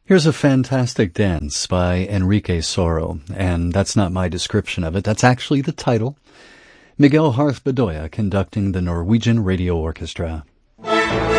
Here's a fantastic dance by Enrique Soro, and that's not my description of it. That's actually the title. Miguel Harth Bedoya conducting the Norwegian Radio Orchestra.